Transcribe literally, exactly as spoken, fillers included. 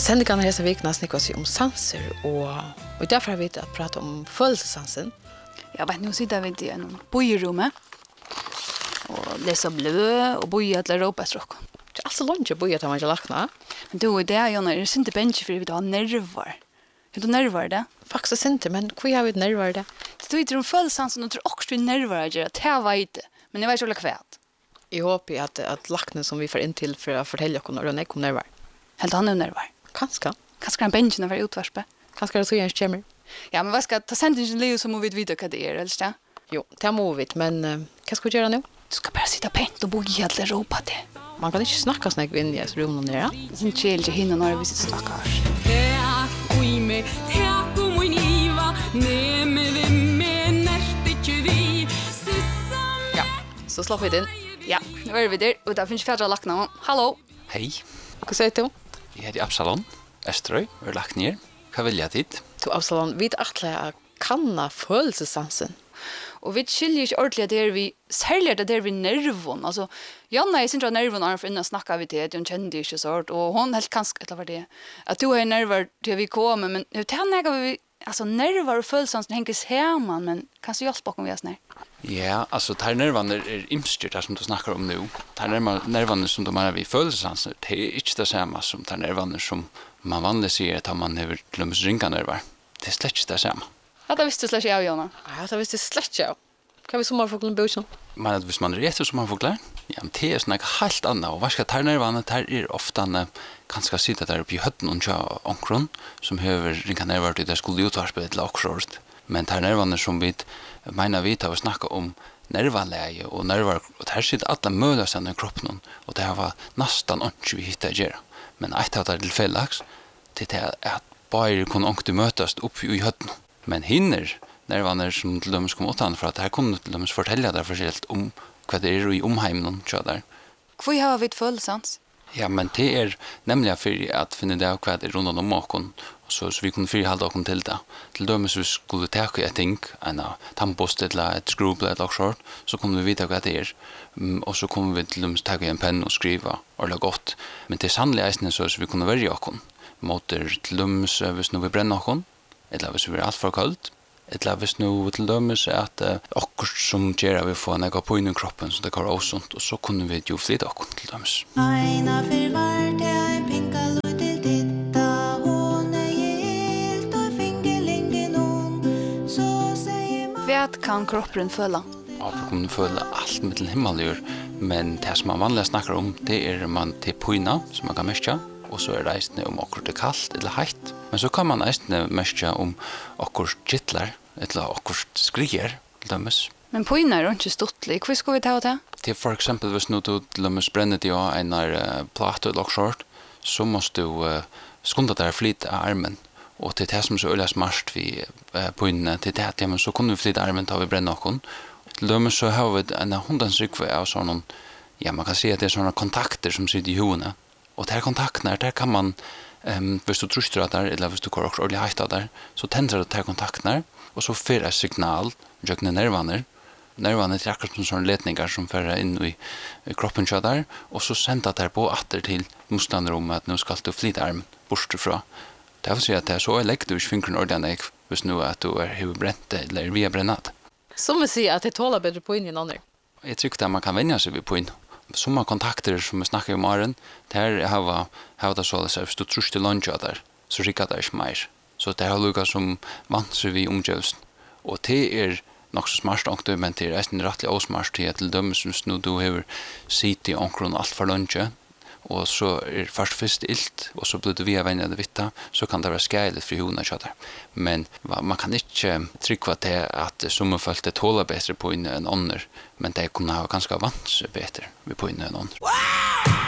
Sändningarna hela veckan snickar sig om sanser och och därför har vi att prata om födelsesansen. Jag vet nu sitter vi i en bojerummet och läser blöd och bojer till råpastråk. Det är alltså långt att boja till man inte lakna. Men då är det ju när det inte bench för vi har nerver. Har du nerver det? Faktiskt inte, men vad har vi nerver det? Det är inte de födelsesansen och tror också nerver att göra. Det vet det. Men jag vet inte kvärt. Jag hoppas att att laknen som vi får in till för att fortälja oss när det kommer nerver. Helt han nerver. Kanske. Kanske kan benchen över utvarspe. Kanske det så görs kommer. Ja, men vad ska ta sändningen Leo så må vi veta vad det är, eller så? Jo, det må vi, men uh, vad ska vi göra nu? Du ska bara sitta pent och boja till ropa det. Man kan inte snacka snägg in i ett rum nere. Sen chill ju hinna när vi sitter snackar. Ja, så slår vi den. Ja, nu är vi där och där finns färdiga lackna. Hallå. Hej. Vad säger du? Jag heter Absalon Estrøy, och är lagt ner. Vad vill jag dit? Du Absalon, vid att kanna födelsesansen. Och vi skiljer inte ordentligt där vi särskilt där vi nervon. Alltså Janna är inte nervon när för innan snackar vi till hon kände inte så hårt och hon helt kanske eller vad det att du har nerver till vi kommer men hur tänker vi alltså nerver och födelsesansen hänger samman men kanske hjälpa om vi är snär. Ja, alltså de här nerverna är imstyrt som du snackar om nu. De här nerverna som de har vid födelsesansen det är inte det samma som de nerverna som man vanligen ser att man har glömt ringa nerver. Det är slett inte det samma. Ja, det visste slett jag, Jonna. Ja, det visste slett jag. Kan vi sommarfåglen bo sån? Men att hvis man är rätt sommarfåglar, ja, men det är såna helt annat. Och vad ska ta nerverna där är ofta ganska sitta där uppe i hötten och tja onkron som behöver ringa nerver till det skulle utvarspe ett laksort. Men tar nerverna som vi menar vi tar och snacka om nervaläge och nerver och här sitter alla möjliga i kroppen och det har nästan inte vi hittar göra. Men ett av det tillfällags det är att bara kan ångte mötas upp i hötten. Men hinner nerverna som till dem kommer åt för att här kommer till dem fortälja där förskilt om vad det är i omheimen så där. Vad har vi ett födelsans? Ja, men det är nämligen för att finna det vad det är runt om makon så så vi kunde för hålla oss till det. Till dem så skulle ta jag tänk en tandpost eller ett skrubbel eller short så kommer vi veta vad det är. Och så kommer vi till dem ta en penna och skriva eller gott. Men det är sannolikt så så vi kunde välja oss mot till dem så hvis nu vi bränner oss eller hvis vi är allt för kallt eller hvis nu till dem så att och som ger vi får några på in i kroppen så det går osunt och så kunde vi ju flytta oss till dem. Aina förvart jag pinkalo till titta hon är helt och fingerlängden hon så säger man Vad kan kroppen följa? Ja, vi kommer följa allt med till himmelur, men det som man vanligen snackar om det är man till poina som man kan märka och så är det ästne om akkurat det kallt eller hett. Men så kan man ästne märka om akkurat kittlar eller akkurat skrier till dömes. Men på innan är det inte stottlig. Hur ska vi ta det? Det är för exempel hvis nu du till dömes bränner dig av en uh, platt eller short så måste du uh, skunda där flytta armen. Och till det som så öliga smart vi uh, på innan till det ja, men så kunde vi flytta armen tar vi bränna okon. Till dömes så har vi en hundans rykve av sådana ja man kan säga att det är sådana kontakter som sitter i huvudet. Och där kontakterna där kan man ehm hvis du trustar där eller hvis du kör också ordentligt heitt där så tänder det där kontakterna och så får det signal jökna nervarna nervarna är akkurat som sån ledningar som för in i, i kroppen så där och så sända där på åter till motståndarrummet att nu ska du flytta armen bort ifrån. Det vill säga att det är så elektrisk fingrarna ordentligt hvis nu att du är huvudbränt eller via brännat. Som vi säger att det tålar bättre på in än andra. Jag tycker att man kan vänja sig vid på in. Somma kontakter som vi snackar om åren, där har har det så att så trust till lunch där så rikar det mer. Så det har lukat som vant sig vi omgivs. Och det är nog så smart och det men det är nästan rättligt osmart till dömes som nu du har sitt i onkron allt för lunch och så är först först ilt och så blir det via vänner det vitta så kan det vara skärligt för hona chatta. Men va, man kan inte trycka det att som folk det tåla bättre på in än andra men det kunde ha ganska vant sig bättre vi på in än andra.